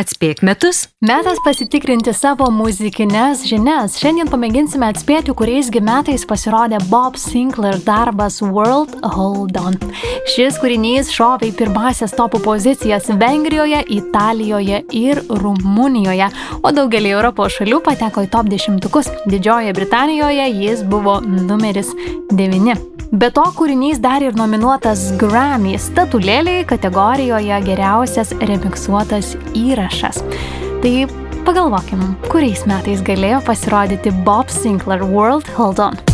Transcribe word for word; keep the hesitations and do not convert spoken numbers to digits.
Atspėk metus. Metas pasitikrinti savo muzikines žinias. Šiandien pamėginsime atspėti, kuriaisgi metais pasirodė Bob Sinclair darbas World Hold On. Šis kūrinys šovė į pirmąsias topų pozicijas Vengrijoje, Italijoje ir Rumunijoje, o daugelį Europos šalių pateko į top dešimtukus. Didžiojoje Britanijoje jis buvo numeris devyni. Be to, kūrinys dar ir nominuotas Grammy statulėlei kategorijoje geriausias remiksuotas įrašas. Tai pagalvokim, kuriais metais galėjo pasirodyti Bob Sinclair World Hold On.